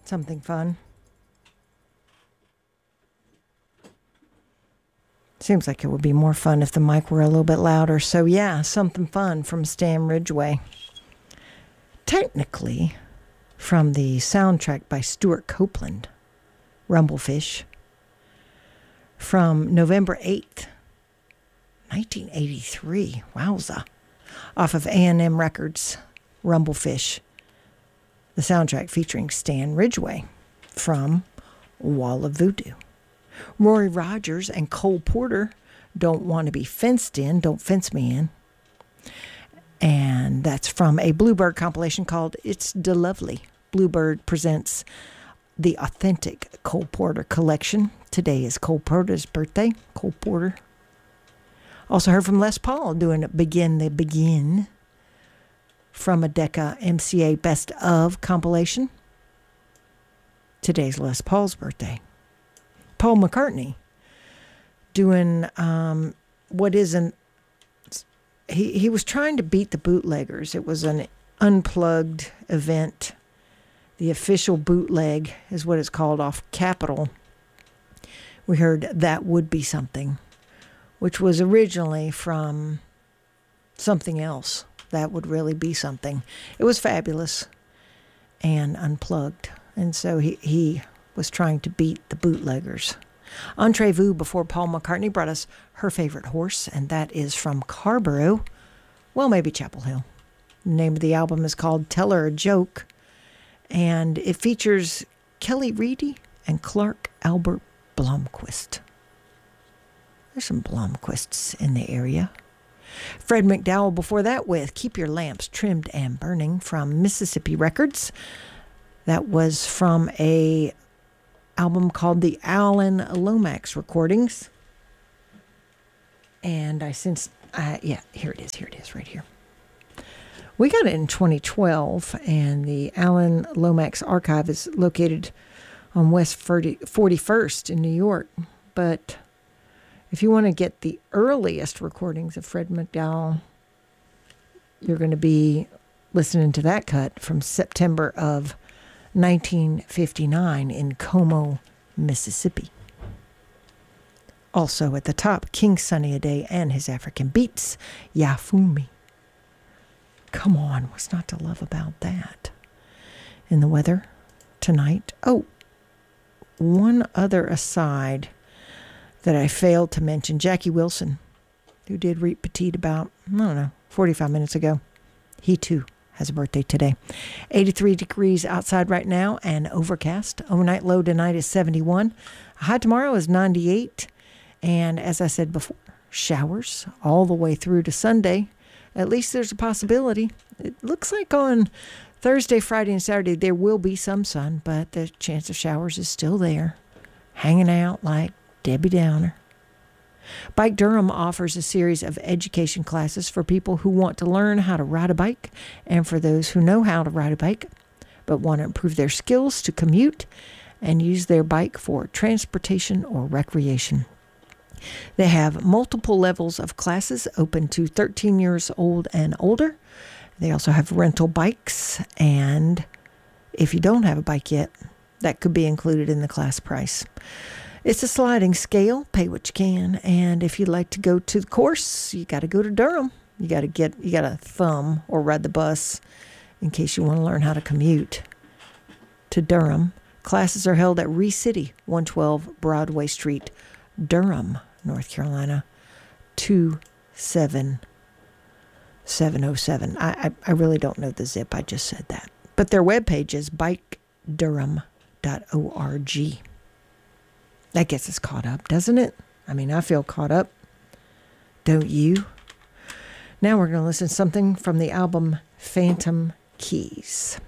Something fun. Seems like it would be more fun if the mic were a little bit louder. So yeah, something fun from Stan Ridgway. Technically from the soundtrack by Stuart Copeland, Rumblefish, from November 8th, 1983. Wowza. Off of A&M Records, Rumblefish. The soundtrack featuring Stan Ridgway from Wall of Voodoo. Rory Rogers and Cole Porter, Don't Want to Be Fenced In, Don't Fence Me In. And that's from a Bluebird compilation called It's Da Lovely. Bluebird presents the authentic Cole Porter collection. Today is Cole Porter's birthday. Cole Porter. Also heard from Les Paul doing Begin the Begin from a Decca MCA Best Of compilation. Today's Les Paul's birthday. Paul McCartney doing what is an... He was trying to beat the bootleggers. It was an unplugged event. The official bootleg is what it's called, off Capitol. We heard That Would Be Something, which was originally from something else. That Would Really Be Something. It was fabulous and unplugged. And so he was trying to beat the bootleggers. Entrevue before Paul McCartney brought us Her Favorite Horse, and that is from Carrboro. Well, maybe Chapel Hill. The name of the album is called Tell Her a Joke, and it features Kelly Reedy and Clark Albert Blomquist. There's some Blomquists in the area. Fred McDowell before that with Keep Your Lamps Trimmed and Burning from Mississippi Records. That was from a album called the Alan Lomax Recordings. And here it is right here. We got it in 2012, and the Alan Lomax Archive is located on West 41st in New York. But if you want to get the earliest recordings of Fred McDowell, you're going to be listening to that cut from September of 1959 in Como, Mississippi. Also at the top, King Sunny Ade and his African Beats, Yafumi. Come on, what's not to love about that? In the weather tonight. Oh, one other aside that I failed to mention. Jackie Wilson, who did Reet Petite about, 45 minutes ago. He too has a birthday today. 83 degrees outside right now and overcast. Overnight low tonight is 71. High tomorrow is 98. And as I said before, showers all the way through to Sunday. At least there's a possibility. It looks like on Thursday, Friday, and Saturday there will be some sun, but the chance of showers is still there. Hanging out like Debbie Downer. Bike Durham offers a series of education classes for people who want to learn how to ride a bike and for those who know how to ride a bike but want to improve their skills to commute and use their bike for transportation or recreation. They have multiple levels of classes open to 13 years old and older. They also have rental bikes, and if you don't have a bike yet, that could be included in the class price. It's a sliding scale, pay what you can, and if you'd like to go to the course, you got to go to Durham. You got to thumb or ride the bus in case you want to learn how to commute to Durham. Classes are held at Ree City, 112 Broadway Street, Durham, North Carolina, 27707. I really don't know the zip. I just said that. But their webpage is bikedurham.org. That gets us caught up, doesn't it? I mean, I feel caught up. Don't you? Now we're going to listen to something from the album Phantom Keys.